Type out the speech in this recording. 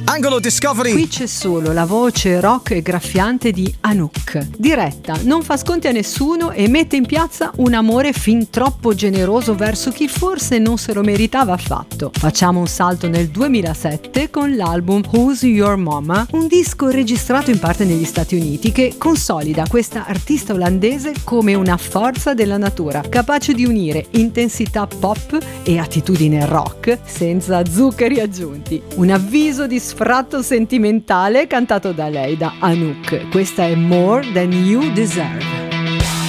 Angolo Discovery. Qui c'è solo la voce rock e graffiante di Anouk. Diretta, non fa sconti a nessuno e mette in piazza un amore fin troppo generoso verso chi forse non se lo meritava affatto. Facciamo un salto nel 2007 con l'album Who's Your Mama, un disco registrato in parte negli Stati Uniti che consolida questa artista olandese come una forza della natura, capace di unire intensità pop e attitudine rock senza zuccheri aggiunti. Un avviso di sfratto sentimentale cantato da lei, da Anouk. Questa è More Than You Deserve.